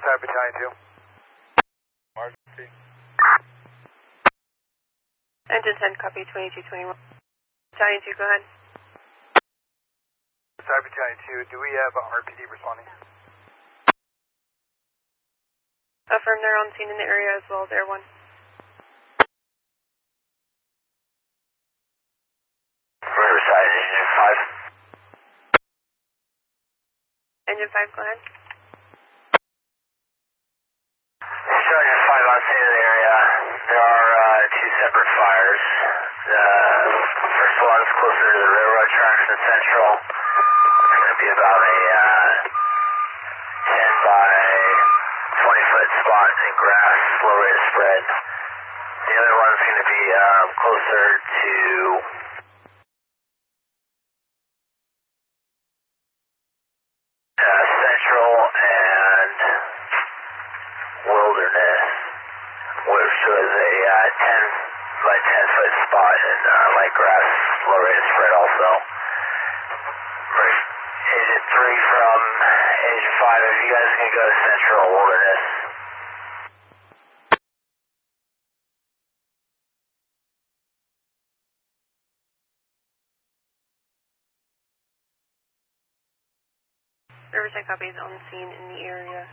Riverside Battalion 2. Marcy. Engine 10, copy 2221. Battalion 2, go ahead. Riverside Battalion 2, do we have RPD responding? Affirm, they're on scene in the area as well as Air 1. Riverside, Engine 5. Engine 5, go ahead. Sergeant 5 on scene in the area. There are two separate fires. The first one is closer to the railroad tracks in Central. It's going to be about a 10 by 20 foot spot in grass, slow rate of spread. The other one is going to be closer to Central and Wilderness, which was a 10 by 10 foot spot in light grass, slow rate of spread also. Agent 3 from Agent 5, if you guys can go to Central Wilderness. Riverside copy is on scene in the area.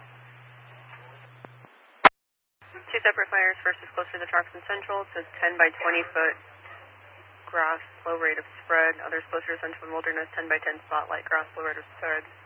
Two separate fires. First is closer to the tracks in Central. It says 10 by 20 foot grass, slow rate of spread. Others closer to Central and Wilderness, 10 by 10 spotlight grass, slow rate of spread.